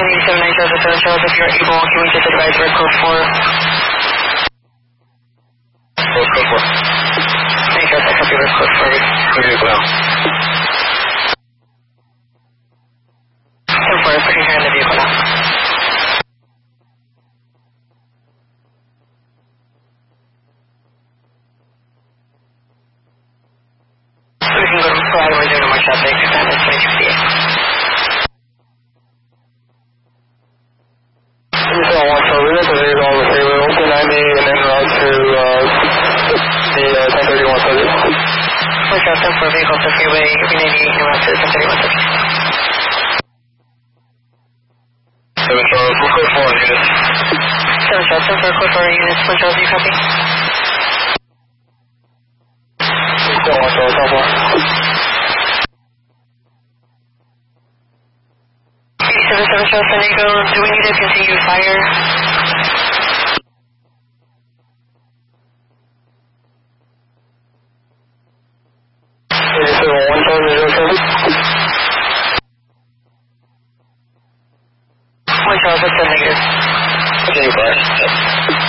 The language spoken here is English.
187 Charles at 7 Charles, if you're able, can we just advise red code 4? Red code 4. Thank you, I copy red code 4. Clear as well. 10-4, putting her in the vehicle now. We can go to provide we're doing more traffic, that is 2068. You saw 1 Charlie, that's a vehicle on the freeway, 290 and then route to the 1031 subject. 1 Charles 10-4, vehicle to freeway, 398 and route to 1031 subject. 7 Charles, we'll code 4 units. 7 Charles 10-4, code 4 units, 1 Charles, you copy? 1 Charles, 10-4. 87 Charles San Diego, do we need to continue fire? One Charlie, 0 traffic. 1 Charles, that's a negative. Continue fire.